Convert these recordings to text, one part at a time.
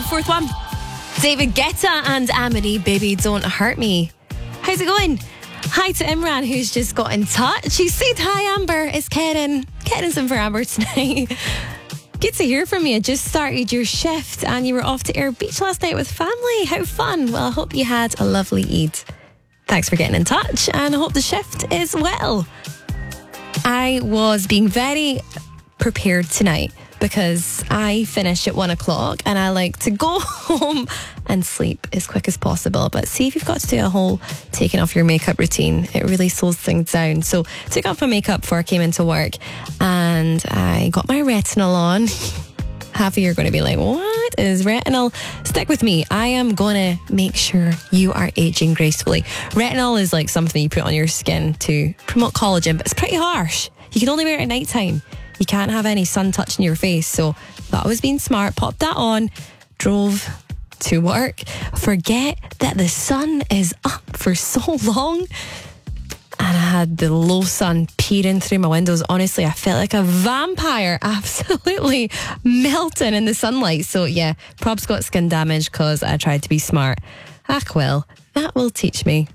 fourth one. David Guetta and Amity, Baby Don't Hurt Me. How's it going? Hi to Imran, who's just got in touch. He said, hi Amber, it's Karen. Karen's in for Amber tonight. Good to hear from you. Just started your shift and you were off to Air Beach last night with family. How fun. Well, I hope you had a lovely Eid. Thanks for getting in touch and I hope the shift is well. I was being very prepared tonight because I finish at 1 o'clock and I like to go home and sleep as quick as possible. But see, if you've got to do a whole taking off your makeup routine, it really slows things down. So took off my makeup before I came into work and I got my retinol on. Half of you are going to be like, what is retinol? Stick with me. I am going to make sure you are aging gracefully. Retinol is like something you put on your skin to promote collagen, but it's pretty harsh. You can only wear it at night time. You can't have any sun touching your face. So thought I was being smart, popped that on, drove to work. Forget that the sun is up for so long. And I had the low sun peering through my windows. Honestly, I felt like a vampire, absolutely melting in the sunlight. So yeah, probs got skin damage because I tried to be smart. Well, that will teach me.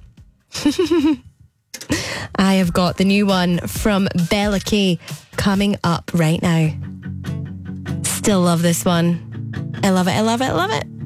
I have got the new one from Bella K coming up right now. Still love this one. I love it, I love it, I love it.